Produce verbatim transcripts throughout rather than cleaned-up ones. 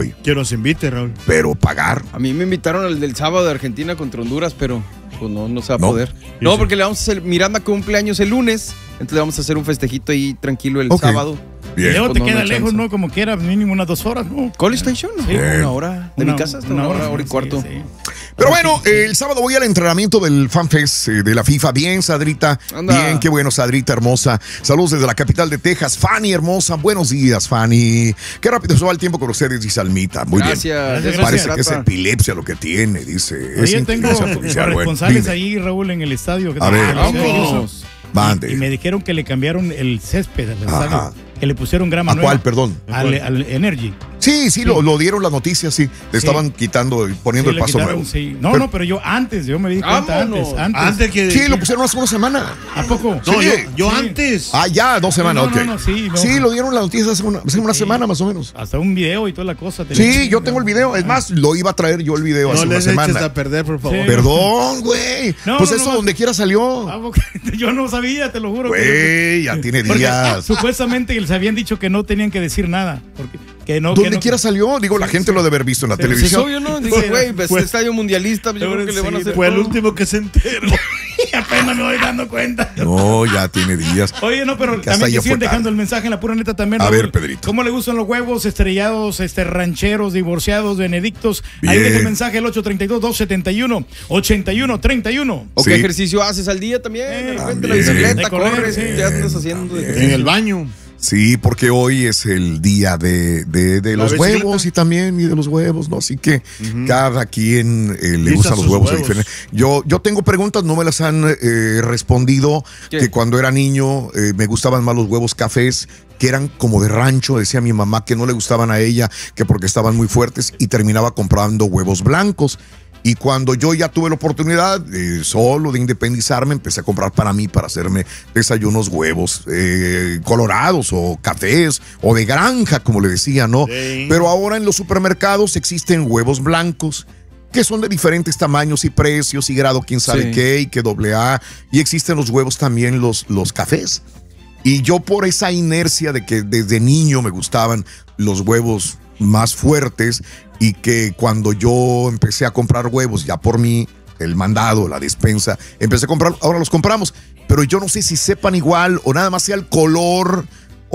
voy. Que nos invite, Raúl. Pero pagar. A mí me invitaron al del sábado de Argentina contra Honduras, pero pues no, no se va a No. poder. No, porque le vamos a hacer, Miranda cumpleaños el lunes, entonces le vamos a hacer un festejito ahí tranquilo el Ok. sábado. Bien. Luego Pues te no, queda no hay lejos, chance. ¿no? Como quiera, mínimo unas dos horas, ¿no? College Station, ¿no? Bien. Una hora. De Una- mi casa hasta una, hora, hora y sí, cuarto. sí. Pero bueno, el sábado voy al entrenamiento del FanFest eh, de la FIFA. Bien, Sadrita. Anda. Bien, qué bueno, Sadrita hermosa. Saludos desde la capital de Texas. Fanny hermosa. Buenos días, Fanny. Qué rápido se va el tiempo con ustedes, dice Almita. Muy Gracias. bien. Gracias, Parece gracias. que es epilepsia lo que tiene, dice. Es Oye, tengo inteligencia artificial. Bueno, corresponsales dime. ahí, Raúl, en el estadio. Que A ver, Vamos. Mande. Y me dijeron que le cambiaron el césped al Ajá. estadio, que le pusieron grama ¿A nueva. cuál, perdón? Al, al Energy. Sí, sí, Lo, lo dieron las noticias, sí. Le Sí. estaban quitando y poniendo Sí, el le paso quitaron, nuevo. sí. No, Pero- no, pero yo antes, yo me di cuenta Vámonos. antes, antes. Antes que. Sí, lo pusieron hace una semana. ¿A poco? No, Sí. yo, yo Sí. antes. Ah, ya, dos semanas, No, no, ok. no, sí, no. Sí, lo dieron las noticias hace una, hace una Sí. semana más o menos. Hasta un video y toda la cosa. Sí, yo tengo el video. Es más, lo iba a traer yo el video No hace una les eches semana. a perder, por favor. Sí. Perdón, güey. No, pues no, eso no, donde quiera salió. Ah, porque yo no sabía, te lo juro. Güey, ya tiene Porque días. supuestamente les habían dicho que no tenían que decir nada. Porque, que no, que Donde no- quiera salió. Digo, la gente lo ha de haber visto en la Sí, Pues es televisión. obvio, ¿no? Dice, Sí. güey, pues Fue- estadio mundialista, yo creo que le van a Sí, hacer Fue el todo. último que se enteró. Y apenas me voy dando cuenta. No, ya tiene días. Oye, no, pero Que hasta también ya que siguen fue dejando tarde. el mensaje en la pura neta también. A Raúl. ver, Pedrito. ¿Cómo le gustan los huevos estrellados, este, rancheros, divorciados, benedictos? Ahí Bien. deja el mensaje el ocho tres dos, dos siete uno, ocho uno tres uno. ¿O Sí. qué ejercicio haces al día también? De repente También. la bicicleta, De correr, corres, sí. te andas haciendo. de- En el baño. Sí, porque hoy es el día de, de, de La los bicicleta. huevos y también y de los huevos, ¿no? Así que cada quien eh, le Lista gustan los sus huevos, de huevos. diferente. Yo, yo tengo preguntas, no me las han eh, respondido. ¿Qué? Que cuando era niño eh, me gustaban más los huevos cafés, que eran como de rancho, decía mi mamá que no le gustaban a ella, que porque estaban muy fuertes, y terminaba comprando huevos blancos. Y cuando yo ya tuve la oportunidad eh, solo de independizarme, empecé a comprar para mí, para hacerme desayunos huevos eh, colorados o cafés o de granja, como le decía, ¿no? Sí. Pero ahora en los supermercados existen huevos blancos que son de diferentes tamaños y precios y grado, quién sabe Sí. qué, y que doble A. Y existen los huevos también, los, los cafés. Y yo por esa inercia de que desde niño me gustaban los huevos más fuertes y que cuando yo empecé a comprar huevos ya por mí, el mandado, la despensa, empecé a comprar, ahora los compramos, pero yo no sé si sepan igual o nada más sea el color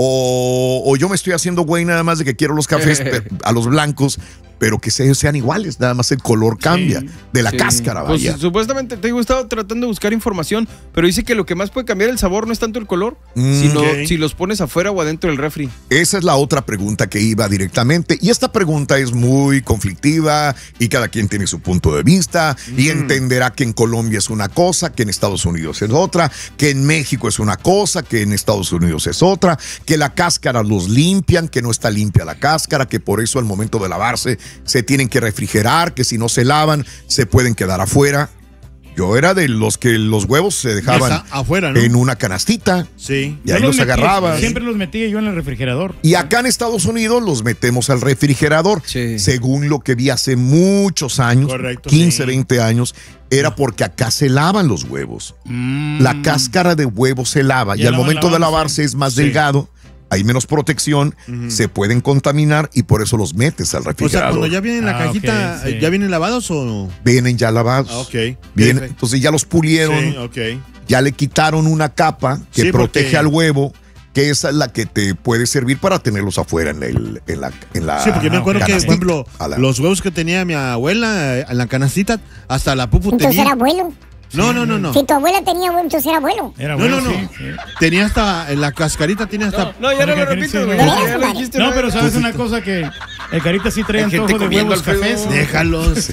o, o yo me estoy haciendo güey nada más de que quiero los cafés pe- a los blancos, pero que se- sean iguales, nada más el color cambia de la Sí. cáscara, Pues, vaya. supuestamente, te digo, estaba tratando de buscar información, pero dice que lo que más puede cambiar el sabor no es tanto el color, Mm, sino ok. si los pones afuera o adentro del refri. Esa es la otra pregunta que iba directamente. Y esta pregunta es muy conflictiva y cada quien tiene su punto de vista y entenderá que en Colombia es una cosa, que en Estados Unidos es otra, que en México es una cosa, que en Estados Unidos es otra, que la cáscara los limpian, que no está limpia la cáscara, que por eso al momento de lavarse se tienen que refrigerar, que si no se lavan se pueden quedar afuera. Yo era de los que los huevos se dejaban Ya está afuera, ¿no? en una canastita Sí. y ahí Yo los metía- agarrabas. Siempre los metía yo en el refrigerador. Y acá en Estados Unidos los metemos al refrigerador. Sí. Según lo que vi hace muchos años, Correcto, quince, sí. veinte años, era porque acá se lavan los huevos. Mm. La cáscara de huevo se lava y Ya al lavan, momento de lavan, lavarse es más Sí. delgado, hay menos protección, se pueden contaminar y por eso los metes al O sea, refrigerador. cuando ya vienen en la Ah, cajita, ok, sí. ¿ya vienen lavados o no? Vienen ya lavados. Ah, ok. Vienen, Perfecto. entonces ya los pulieron, Sí, ok. ya le quitaron una capa que Sí, porque- protege al huevo, que esa es la que te puede servir para tenerlos afuera en, el, en, la, en la Sí, porque me acuerdo que, por canastita. ejemplo, A la- los huevos que tenía mi abuela eh, en la canastita, hasta la pupu Entonces tenía. era abuelo. No, no, no, no. Si tu abuela tenía abuelo, entonces era abuelo. Era No, bueno, no, no. sí, sí. Tenía hasta, en la cascarita tiene hasta. No, ya no lo Porque repites, sí, güey. no. Ya lo dijiste, No, güey. pero sabes una cosa que el Carita sí trae Hay gente antojo de comiendo, huevos Alfredo. cafés. Déjalos.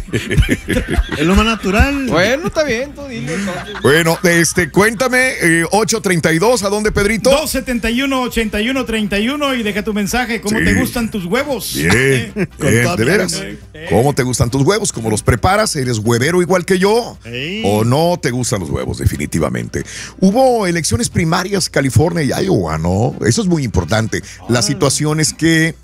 Es lo más natural. Bueno, está bien, tú dile. entonces. Bueno, este, cuéntame, eh, ocho treinta y dos, ¿a dónde, Pedrito? dos siete uno, ocho uno tres uno y deja tu mensaje. ¿Cómo Sí. te gustan tus huevos? Bien, Con bien, toda de mi veras. alma. ¿Cómo te gustan tus huevos? ¿Cómo los preparas? ¿Eres huevero igual que yo? Ey. ¿O no te gustan los huevos? Definitivamente. Hubo elecciones primarias California y Iowa, ¿no? Eso es muy importante. La situación es que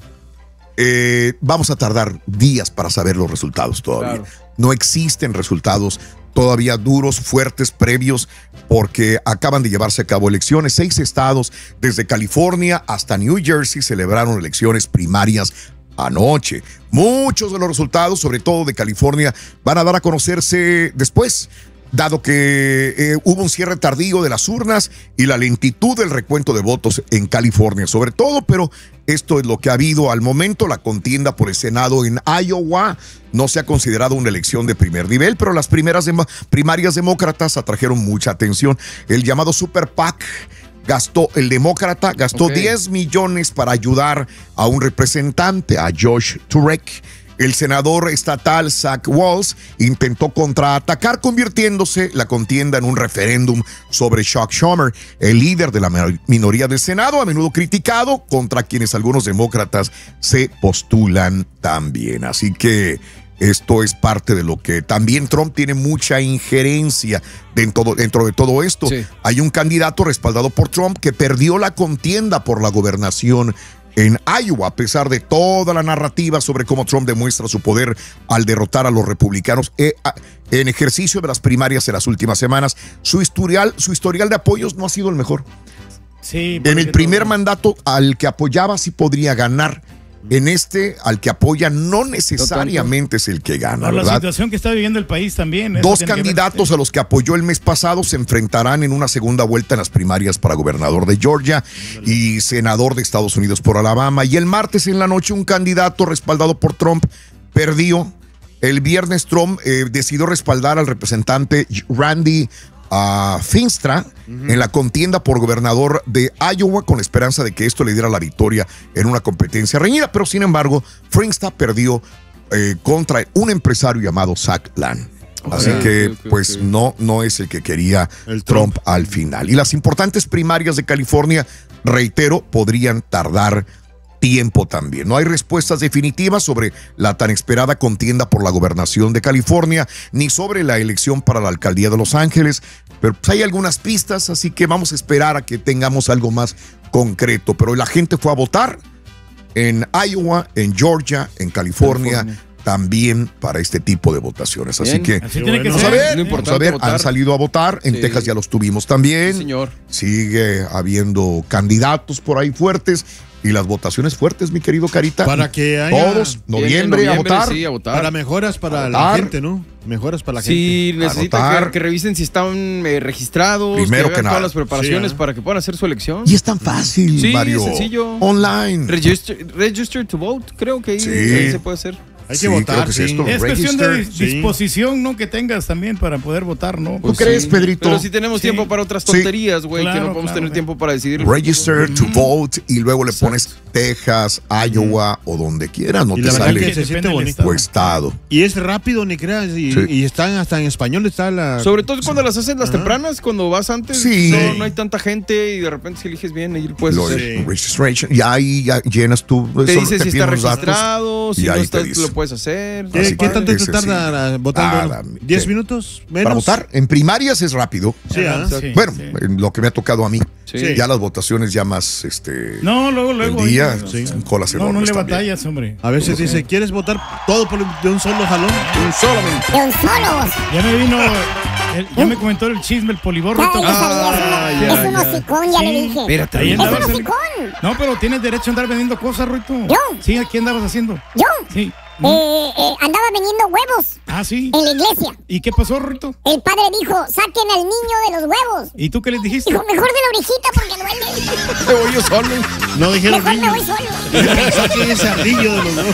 eh, vamos a tardar días para saber los resultados todavía. Claro. No existen resultados todavía duros, fuertes, previos, porque acaban de llevarse a cabo elecciones. Seis estados, desde California hasta New Jersey, celebraron elecciones primarias anoche. Muchos de los resultados, sobre todo de California, van a dar a conocerse después, dado que eh, hubo un cierre tardío de las urnas y la lentitud del recuento de votos en California, sobre todo, pero esto es lo que ha habido al momento. La contienda por el Senado en Iowa no se ha considerado una elección de primer nivel, pero las primeras dem- primarias demócratas atrajeron mucha atención. El llamado Super PAC gastó, el demócrata gastó Ok. diez millones para ayudar a un representante, a Josh Turek. El senador estatal Zach Walz intentó contraatacar, convirtiéndose la contienda en un referéndum sobre Chuck Schumer, el líder de la minoría del Senado, a menudo criticado, contra quienes algunos demócratas se postulan también. Así que esto es parte de lo que también Trump tiene mucha injerencia dentro, dentro de todo esto. Sí. Hay un candidato respaldado por Trump que perdió la contienda por la gobernación en Iowa, a pesar de toda la narrativa sobre cómo Trump demuestra su poder al derrotar a los republicanos eh, a, en ejercicio de las primarias en las últimas semanas. Su historial, su historial de apoyos no ha sido el mejor. Sí, En el porque primer todo- mandato, al que apoyaba sí podría ganar. En este, al que apoya no necesariamente es el que gana, Por la ¿verdad? situación que está viviendo el país también. eso Dos tiene que ver. candidatos a los que apoyó el mes pasado se enfrentarán en una segunda vuelta en las primarias para gobernador de Georgia y senador de Estados Unidos por Alabama. Y el martes en la noche un candidato respaldado por Trump perdió. El viernes Trump eh, decidió respaldar al representante Randy uh, Finstra uh-huh. en la contienda por gobernador de Iowa, con la esperanza de que esto le diera la victoria en una competencia reñida. Pero sin embargo, Finstra perdió eh, contra un empresario llamado Zach Land. Así Okay, que, okay, okay, pues, okay. no, no es el que quería El Trump. Trump al final. Y las importantes primarias de California, reitero, podrían tardar tiempo también. No hay respuestas definitivas sobre la tan esperada contienda por la gobernación de California, ni sobre la elección para la alcaldía de Los Ángeles, pero pues, hay algunas pistas, así que vamos a esperar a que tengamos algo más concreto. Pero la gente fue a votar en Iowa, en Georgia, en California, California. también para este tipo de votaciones. Así Bien. que Así tiene que vamos a ser. ver, Lo vamos importante a ver, votar. han salido a votar, en Sí. Texas ya los tuvimos también. Sí, señor. Sigue habiendo candidatos por ahí fuertes y las votaciones fuertes, mi querido Carita. Para que haya- todos, Bien, en noviembre, a votar. Sí, a votar. Para mejoras para A la votar. gente, ¿no? Mejoras para la Sí, gente. necesitan Anotar. que, que revisen si están eh, registrados, Primero que que hagan nada. todas las preparaciones Sí, ¿eh? para que puedan hacer su elección. Y es tan fácil, Sí, Mario. es sencillo. Online. Register, register to vote, creo que ahí, Sí. ahí se puede hacer. Hay Sí, que votar, creo que es sí. esto. Es cuestión de Register, dis- sí. disposición, ¿no? Que tengas también para poder votar, ¿no? ¿Tú Pues crees, sí. Pedrito? Pero si tenemos Sí. tiempo para otras Sí. tonterías, güey, que Claro, no podemos claro, tener güey. tiempo para decidir. Register to Ujú. vote y luego le Exacto. pones Texas, Iowa o donde quieras, no Y te la verdad sale que Depende se siente del bonito. tu estado. Y es rápido, ni creas. Y, Sí. y están hasta en español, está la. Sobre todo cuando las haces las Ajá. tempranas, cuando vas antes, Sí. no, no hay tanta gente y de repente si eliges bien, ahí puedes Lo hacer. de Sí. registration, y ahí ya llenas tú. Te solo dice te si piden está los datos. registrado, si y no ahí está, te dice. lo puedes hacer. ¿Qué, Así qué que tanto ese te tarda votando? Nada, ¿Diez ¿qué? minutos? ¿Menos? Para votar, en primarias es rápido. Sí, ¿ah? Sí, Bueno, sí. en lo que me ha tocado a mí. Sí. Ya las votaciones ya más, este, No, luego, luego. el día, oye, son colas No, no enormes le también. batallas, hombre. A veces dice, ¿quieres votar todo por, de un solo jalón? Un solamente. De un solo. Ya me vino, el- ya me comentó el chisme, el poliborro. Ay, yo todo. sabía, es, Ah, un- ya, es un ya. hocicón, ya Sí. le dije. Espérate, Ahí Es un andabas, el- hocicón. No, pero tienes derecho a andar vendiendo cosas, Ruito. ¿Yo? Sí, ¿qué andabas haciendo? Yo Sí. eh, eh, andaba vendiendo huevos Ah, sí. en la iglesia. ¿Y qué pasó, Ruito? El padre dijo, saquen al niño de los huevos. ¿Y tú qué les dijiste? Dijo, mejor de la orejita porque duele. Te voy yo solo. No dijeron Mejor me niño. voy solo. Saquen ese ardillo de los dos.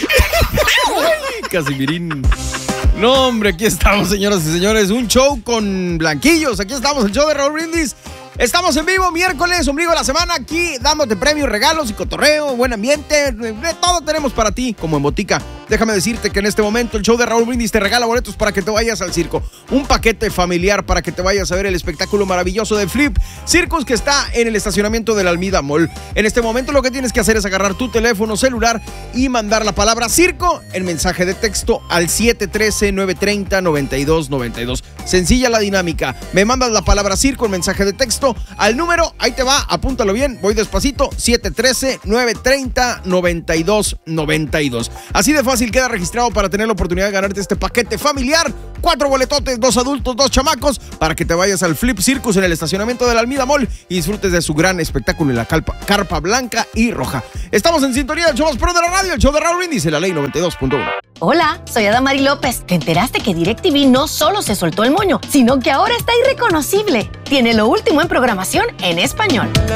Casimirín. No, hombre, aquí estamos, señoras y señores. Un show con blanquillos. Aquí estamos, el show de Raúl Brindis. Estamos en vivo, miércoles, ombligo de la semana, aquí dándote premios, regalos y cotorreo, buen ambiente, de todo tenemos para ti, como en Botica. Déjame decirte que en este momento el show de Raúl Brindis te regala boletos para que te vayas al circo. Un paquete familiar para que te vayas a ver el espectáculo maravilloso de Flip Circus que está en el estacionamiento de la Almida Mall. En este momento lo que tienes que hacer es agarrar tu teléfono celular y mandar la palabra circo en mensaje de texto al siete uno tres, nueve tres cero, nueve dos nueve dos. Sencilla la dinámica. Me mandas la palabra circo en mensaje de texto al número, ahí te va, apúntalo bien, voy despacito, siete uno tres, nueve tres cero, nueve dos nueve dos. Así de fácil fácil, queda registrado para tener la oportunidad de ganarte este paquete familiar. Cuatro boletotes, dos adultos, dos chamacos, para que te vayas al Flip Circus en el estacionamiento de la Almida Mall y disfrutes de su gran espectáculo en la carpa, carpa blanca y roja. Estamos en sintonía del show más pro de la radio, el show de Raúl Brindis en la ley noventa y dos punto uno. Hola, soy Adamari López. ¿Te enteraste que DirecTV no solo se soltó el moño, sino que ahora está irreconocible? Tiene lo último en programación en español.